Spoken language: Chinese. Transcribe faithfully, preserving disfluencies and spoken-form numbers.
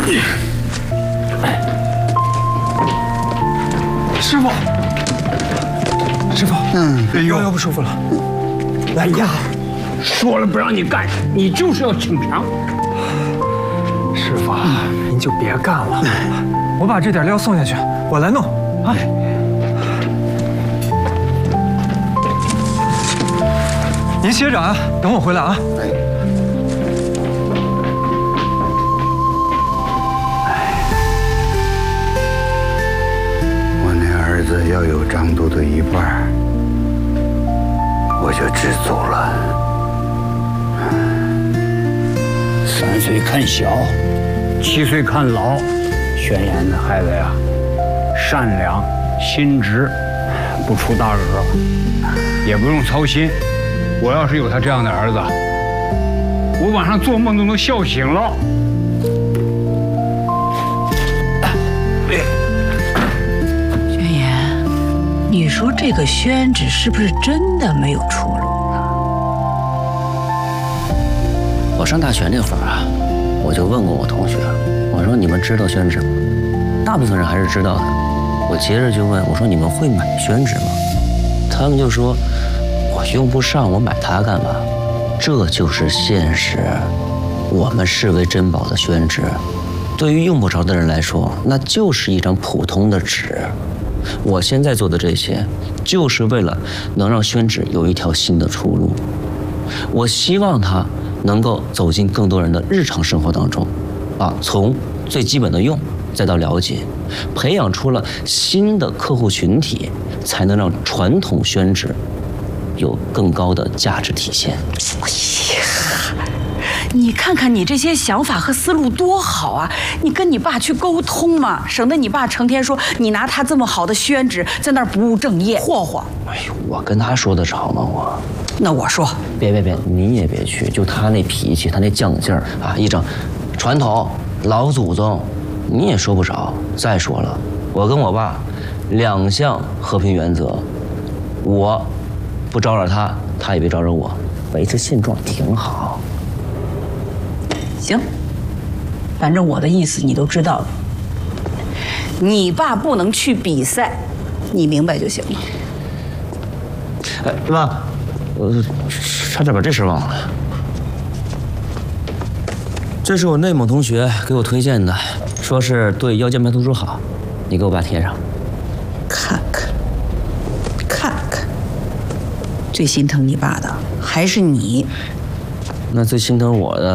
师傅，师傅， 嗯， 腰腰不舒服了。来呀， 说了不让你干，你就是要逞强。 师傅，您就别干了，我把这点料送下去，我来弄啊。您歇着啊，等我回来啊。 我那儿子要有张度的一半，我就知足了。 三岁看小，七岁看老。宣言的孩子呀，善良、心直，不出大恶，也不用操心。我要是有他这样的儿子，我晚上做梦都能笑醒了。 宣言，你说这个宣旨是不是真的没有出路呢？ 我上大学那会儿啊，我就问过我同学，我说你们知道宣旨吗？大部分人还是知道的。我接着就问我说你们会买宣旨吗？他们就说我用不上，我买它干嘛？这就是现实。我们视为珍宝的宣旨，对于用不着的人来说，那就是一张普通的纸。我现在做的这些，就是为了能让宣旨有一条新的出路。我希望它能够走进更多人的日常生活当中，啊，从最基本的用，再到了解，培养出了新的客户群体，才能让传统宣旨有更高的价值体现。 哎呀，你看看你这些想法和思路多好啊！你跟你爸去沟通嘛，省得你爸成天说你拿他这么好的宣旨在那儿不务正业，霍霍。 哎呦，我跟他说得着吗？我。 那我说， 别别别，你也别去，就他那脾气，他那犟劲儿啊，一整传统老祖宗，你也说不着。再说了，我跟我爸两项和平原则，我不招惹他，他也别招惹我，维持现状挺好。 行，反正我的意思你都知道了。你爸不能去比赛，你明白就行了。 哎，妈，我差点把这事忘了。这是我内蒙同学给我推荐的，说是对腰间盘突出好，你给我爸贴上。 看看，看看，最心疼你爸的还是你。 那最心疼我的